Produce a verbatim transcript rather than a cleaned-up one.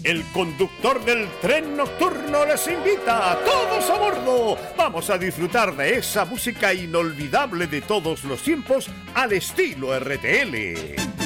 el conductor del tren nocturno les invita a todos a bordo. Vamos a disfrutar de esa música inolvidable de todos los tiempos al estilo R T L.